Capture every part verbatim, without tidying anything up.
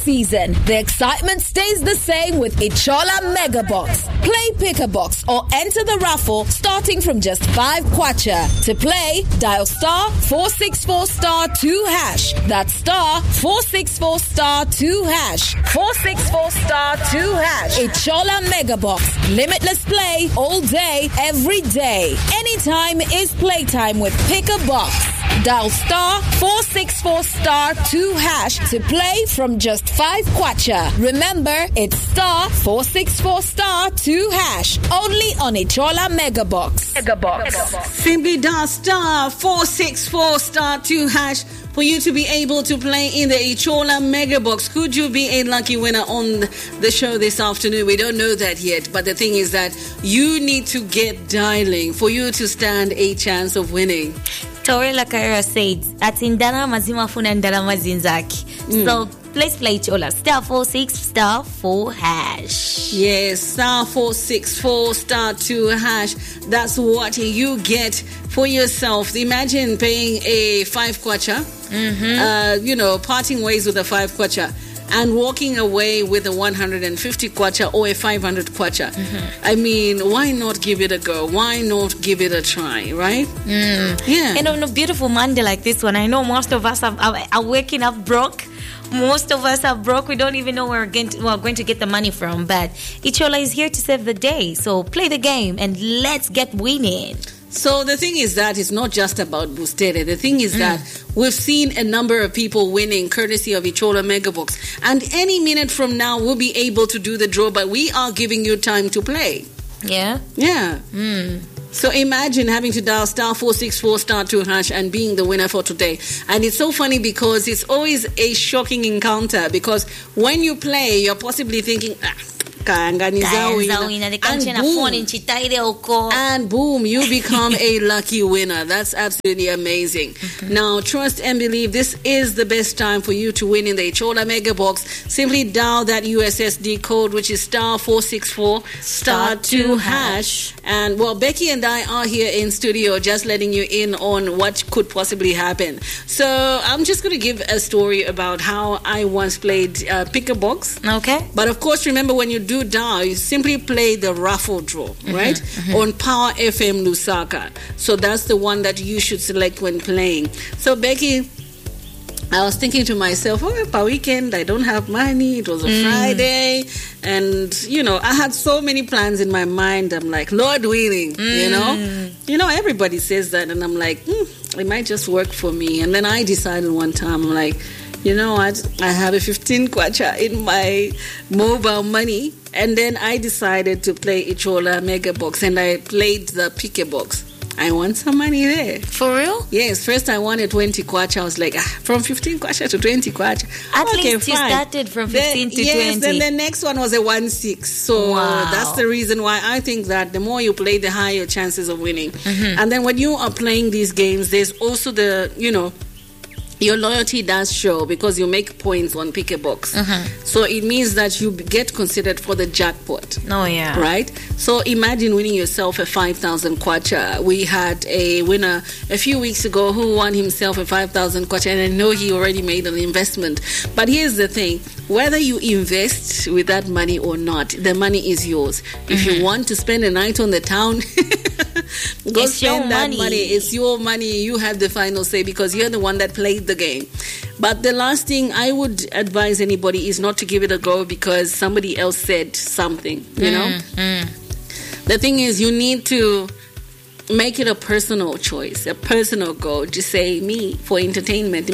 season, the excitement stays the same with Ichola Mega Box. Play Pick a Box or enter the raffle starting from just five kwacha. To play, dial star four six four star two hash. That's star four six four star two hash. four six four star two hash. Ichola Mega Box. Limitless play all day, every day. Anytime is playtime with Pick a Box. Dial star four six four star two hash to play from just five kwacha. Remember, it's star four six four star two hash. Only on Ichola Mega Box. Mega Box. Simply dial star four six four star two hash for you to be able to play in the Ichola Mega Box. Could you be a lucky winner on the show this afternoon? We don't know that yet, but the thing is that you need to get dialing for you to stand a chance of winning. Tori Lakaira said, at Indana Mazima Funa and Dala Mazinzaki. Mm. So let's play Ichola. Star four six star four hash. Yes, star four six four star two hash. That's what you get for yourself. Imagine paying a five kwacha, mm-hmm. uh, you know, parting ways with a five kwacha, and walking away with a one hundred fifty kwacha or a five hundred kwacha. Mm-hmm. I mean, why not give it a go? Why not give it a try, right? Mm. Yeah. And on a beautiful Monday like this one, I know most of us are, are, are waking up broke. Most of us are broke. We don't even know where we're going to, we're going to get the money from. But Ichola is here to save the day. So play the game and let's get winning. So the thing is that it's not just about Boostere. The thing is mm. that we've seen a number of people winning courtesy of Ichola Mega Box. And any minute from now, we'll be able to do the draw. But we are giving you time to play. Yeah? Yeah. Mm. So imagine having to dial star four six four star two hash and being the winner for today. And it's so funny because it's always a shocking encounter, because when you play, you're possibly thinking, ah, and boom, and boom, you become a lucky winner. That's absolutely amazing. Mm-hmm. Now, trust and believe this is the best time for you to win in the Ichola Mega Box. Simply dial that U S S D code, which is star four six four star two hash. And well, Becky and I are here in studio just letting you in on what could possibly happen. So I'm just going to give a story about how I once played uh, Pick a Box. Okay. But of course, remember, when you do dial, you simply play the raffle draw, right? Mm-hmm, mm-hmm. On Power F M Lusaka. So that's the one that you should select when playing. So Becky, I was thinking to myself, oh, per weekend, I don't have money. It was a mm. Friday. And, you know, I had so many plans in my mind. I'm like, Lord willing, mm. you know. You know, everybody says that. And I'm like, hmm, it might just work for me. And then I decided one time, I'm like, you know what, I have a fifteen kwacha in my mobile money. And then I decided to play Ichola Mega Box. And I played the Pick a Box. I won some money there. For real? Yes. First I wanted twenty kwacha. I was like, ah, from fifteen kwacha to twenty kwacha. At okay, least fine. You started from fifteen then, to yes, twenty. Yes, then the next one was a one six. So wow. that's the reason why I think that the more you play, the higher your chances of winning. Mm-hmm. And then when you are playing these games, there's also the, you know, your loyalty does show because you make points on Pick a Box. Mm-hmm. So it means that you get considered for the jackpot. Oh, yeah. Right? So imagine winning yourself a five thousand kwacha. We had a winner a few weeks ago who won himself a five thousand kwacha, and I know he already made an investment. But here's the thing. Whether you invest with that money or not, the money is yours. Mm-hmm. If you want to spend a night on the town, go it's spend that money. money. It's your money. You have the final say because you're the one that played the game. But the last thing I would advise anybody is not to give it a go because somebody else said something, you know? Mm, mm. The thing is, you need to make it a personal choice, a personal goal. Just say, me, for entertainment,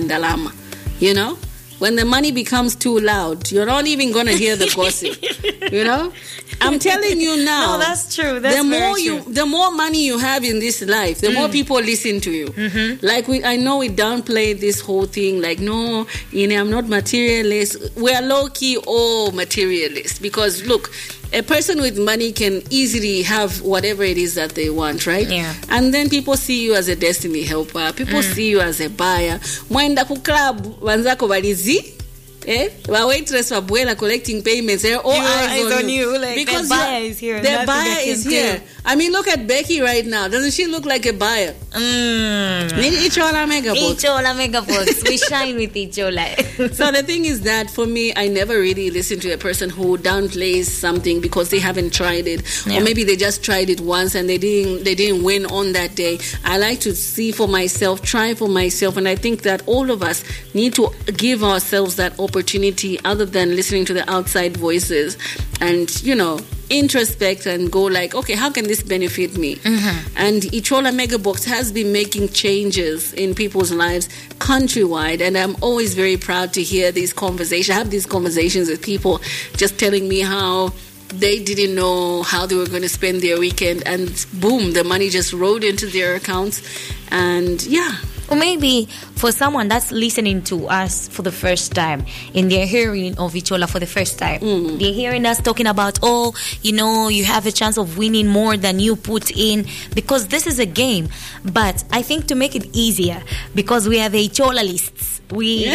you know? When the money becomes too loud, you're not even going to hear the gossip, you know? I'm telling you now. No, that's true. That's the more very you, true. the more money you have in this life, the mm. more people listen to you. Mm-hmm. Like we, I know we downplay this whole thing. Like, no, you know, I'm not materialist. We are low key all materialist because look, a person with money can easily have whatever it is that they want, right? Yeah. And then people see you as a destiny helper. People mm. see you as a buyer. Mwenda ku club, wanzako balizi. Eh? Well, waitress for Abuela collecting payments. They're all eyes, eyes on, on you. you. Like, because their buyer is here. Their Nothing buyer they is can here. do. I mean, look at Becky right now. Doesn't she look like a buyer? Mm. Ichola Megabox. Ichola Megabox. We shine with Ichola. So the thing is that for me, I never really listen to a person who downplays something because they haven't tried it, Yeah. or maybe they just tried it once and they didn't they didn't win on that day. I like to see for myself, try for myself, and I think that all of us need to give ourselves that opportunity, other than listening to the outside voices, and you know, introspect and go like, okay, how can this benefit me? Mm-hmm. And Ichola Megabox has been making changes in people's lives countrywide, and I'm always very proud to hear these conversations. I have these conversations with people just telling me how they didn't know how they were going to spend their weekend, and boom, the money just rolled into their accounts. And yeah. Or maybe for someone that's listening to us for the first time, and they're hearing of Ichola for the first time, mm. they're hearing us talking about, oh, you know, you have a chance of winning more than you put in, because this is a game. But I think to make it easier, because we have the Ichola lists, we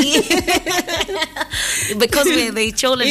because we are the Ichola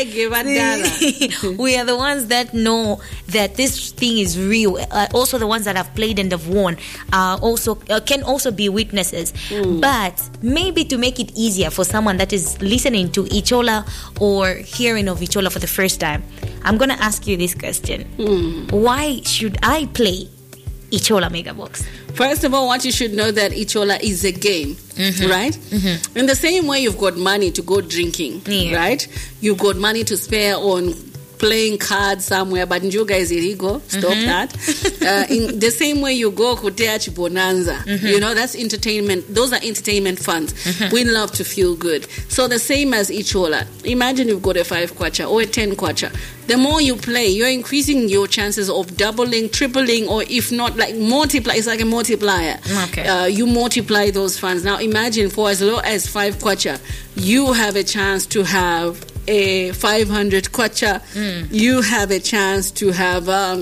lists, we are the ones that know that this thing is real. Uh, also, the ones that have played and have won uh, also uh, can also be witnesses. Mm. But maybe to make it easier for someone that is listening to Ichola or hearing of Ichola for the first time, I'm gonna ask you this question: mm. Why should I play Ichola Megabox? First of all, what you should know that Ichola is a game, mm-hmm. right? Mm-hmm. In the same way you've got money to go drinking, yeah. right? You've got money to spare on playing cards somewhere, but Njuga is illegal. Stop mm-hmm. that. Uh, in the same way you go Kuteach Bonanza, mm-hmm. you know, that's entertainment. Those are entertainment funds. Mm-hmm. We love to feel good. So the same as Ichola. Imagine you've got a five kwacha or a ten kwacha. The more you play, you're increasing your chances of doubling, tripling, or if not, like multiply. It's like a multiplier. Okay. Uh, you multiply those funds. Now imagine for as low as five kwacha, you have a chance to have a five hundred kwacha. Mm. You have a chance to have um,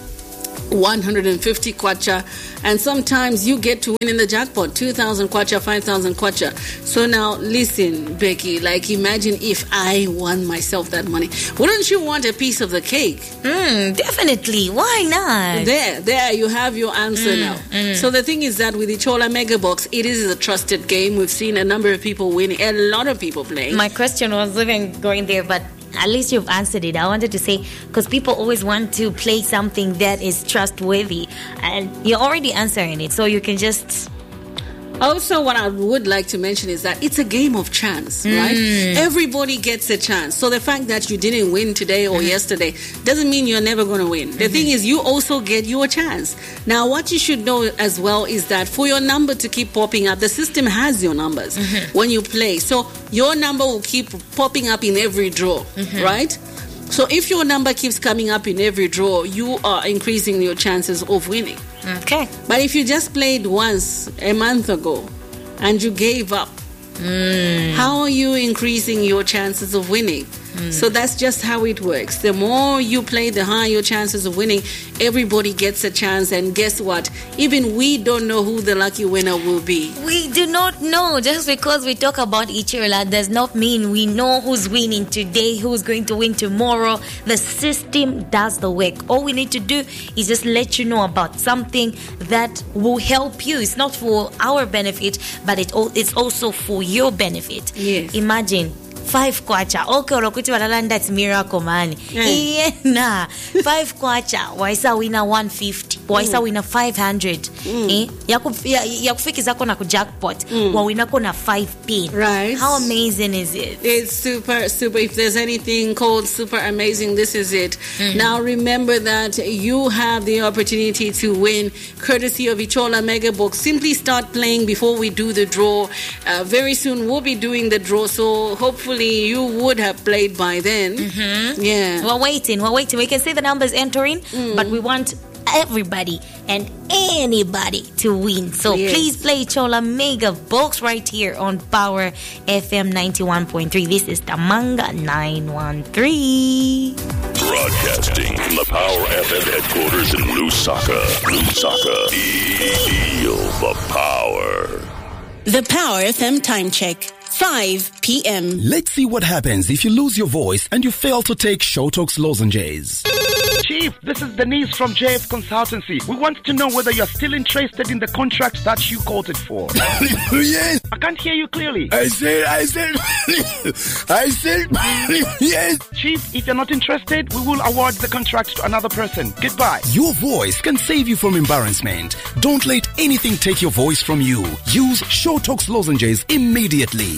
one hundred fifty kwacha, and sometimes you get to win in the jackpot, two thousand kwacha, five thousand kwacha. So now listen, Becky, like imagine if I won myself that money. Wouldn't you want a piece of the cake? Mm, definitely. Why not? There, there, you have your answer mm, now. Mm. So the thing is that with Ichola Megabox, it is a trusted game. We've seen a number of people winning, a lot of people playing. My question was even going there, but at least you've answered it. I wanted to say, because people always want to play something that is trustworthy, and you're already answering it, so you can just... Also, what I would like to mention is that it's a game of chance, mm. right? Everybody gets a chance. So the fact that you didn't win today or mm-hmm. yesterday doesn't mean you're never going to win. The mm-hmm. thing is, you also get your chance. Now, what you should know as well is that for your number to keep popping up, the system has your numbers mm-hmm. when you play. So your number will keep popping up in every draw, mm-hmm. right? So if your number keeps coming up in every draw, you are increasing your chances of winning. Okay. But if you just played once a month ago and you gave up, mm. how are you increasing your chances of winning? Mm. So that's just how it works. The more you play, the higher your chances of winning. Everybody gets a chance, and guess what? Even we don't know who the lucky winner will be. We do not know. Just because we talk about Ichola does not mean we know who's winning today, who's going to win tomorrow. The system does the work. All we need to do is just let you know about something that will help you. It's not for our benefit, but it it's also for your benefit. Yes. Imagine five kwacha. Okay, olokuti walala, that's miracle, man. Yeah, nah. Five kwacha. Waisa wina one fifty. Waisa mm. wina five hundred. Mm. Eh? Yakufiki zako na kujackpot. Mm. Wawina kona five pin. Right. How amazing is it? It's super, super. If there's anything called super amazing, this is it. Mm. Now remember that you have the opportunity to win courtesy of Ichola Megabox. Simply start playing before we do the draw. Uh, very soon we'll be doing the draw, so hopefully you would have played by then. Mm-hmm. Yeah. We're waiting. We're waiting. We can see the numbers entering, mm. but we want everybody and anybody to win. So yes. please play Ichola Megabox right here on Power F M ninety-one point three. This is Tamanga nine one three. Broadcasting from the Power F M headquarters in Lusaka. Lusaka. Feel the power. The Power F M time check. five p.m. Let's see what happens if you lose your voice and you fail to take Showtalks lozenges. Chief, this is Denise from J F Consultancy. We want to know whether you're still interested in the contract that you quoted for. Yes. I can't hear you clearly. I said, I said, I said, yes. Chief, if you're not interested, we will award the contract to another person. Goodbye. Your voice can save you from embarrassment. Don't let anything take your voice from you. Use Showtalks lozenges immediately.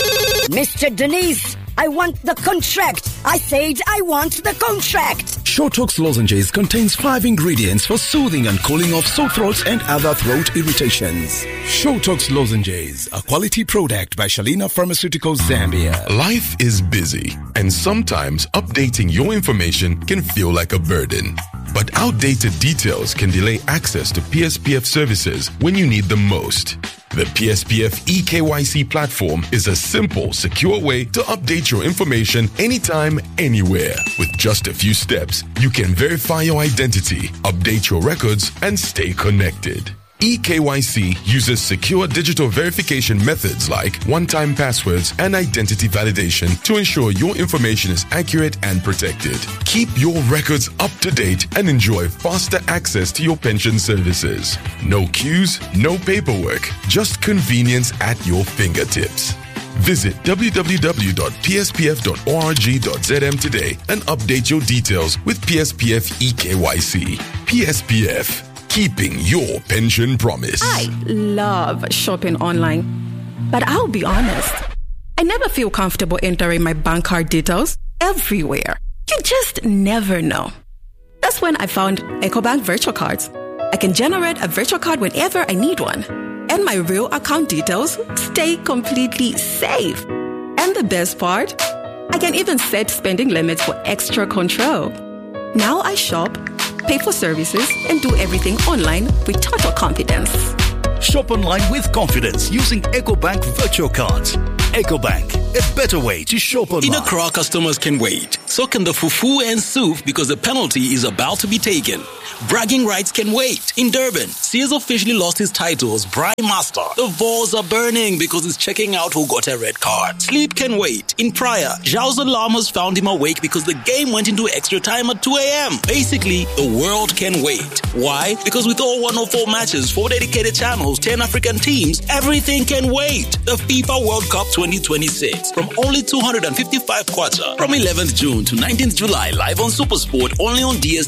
Mister Denise, I want the contract. I said I want the contract. Showtalks lozenges contains five ingredients for soothing and cooling off sore throats and other throat irritations. Showtalks lozenges, a quality product by Shalina Pharmaceuticals Zambia. Life is busy, and sometimes updating your information can feel like a burden. But outdated details can delay access to P S P F services when you need them most. The P S P F E K Y C platform is a simple, secure way to update your information anytime, anywhere. With just a few steps, you can verify your identity, update your records, and stay connected. E K Y C uses secure digital verification methods like one-time passwords and identity validation to ensure your information is accurate and protected. Keep your records up to date and enjoy faster access to your pension services. No queues, no paperwork, just convenience at your fingertips. Visit w w w dot p s p f dot org dot z m today and update your details with P S P F E K Y C. P S P F. Keeping your pension promise. I love shopping online, but I'll be honest, I never feel comfortable entering my bank card details everywhere. You just never know. That's when I found EcoBank virtual cards. I can generate a virtual card whenever I need one, and my real account details stay completely safe. And the best part, I can even set spending limits for extra control. Now I shop, pay for services, and do everything online with total confidence. Shop online with confidence using EcoBank virtual cards. EcoBank, a better way to shop online. In Accra, customers can wait. So can the fufu and soup because the penalty is about to be taken. Bragging rights can wait. In Durban, Sears officially lost his title as Braai Master. The balls are burning because he's checking out who got a red card. Sleep can wait. In Praia, Zhao's alarm has found him awake because the game went into extra time at two a.m. Basically, the world can wait. Why? Because with all one oh four matches, four dedicated channels, ten African teams, everything can wait. The FIFA World Cup twenty twenty-six from only two hundred fifty-five kwacha from eleventh June to nineteenth July live on SuperSport only on D S